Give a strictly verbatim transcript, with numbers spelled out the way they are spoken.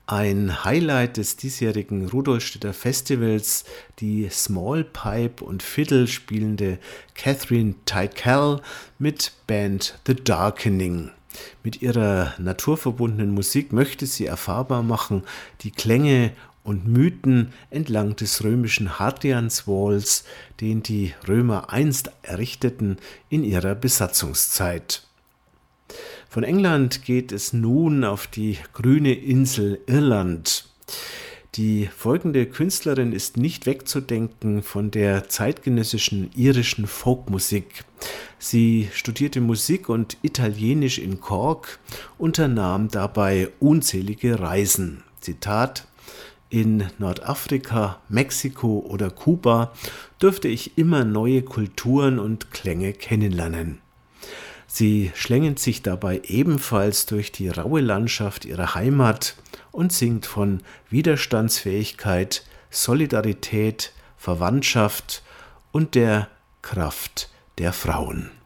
Ein Highlight des diesjährigen Rudolstädter Festivals, die Small Pipe und Fiddle spielende Catherine Teichel mit Band The Darkening. Mit ihrer naturverbundenen Musik möchte sie erfahrbar machen, die Klänge und Mythen entlang des römischen Hadrianswalls, den die Römer einst errichteten in ihrer Besatzungszeit. Von England geht es nun auf die grüne Insel Irland. Die folgende Künstlerin ist nicht wegzudenken von der zeitgenössischen irischen Folkmusik. Sie studierte Musik und Italienisch in Cork, unternahm dabei unzählige Reisen. Zitat: In Nordafrika, Mexiko oder Kuba dürfte ich immer neue Kulturen und Klänge kennenlernen. Sie schlängelt sich dabei ebenfalls durch die raue Landschaft ihrer Heimat und singt von Widerstandsfähigkeit, Solidarität, Verwandtschaft und der Kraft der Frauen.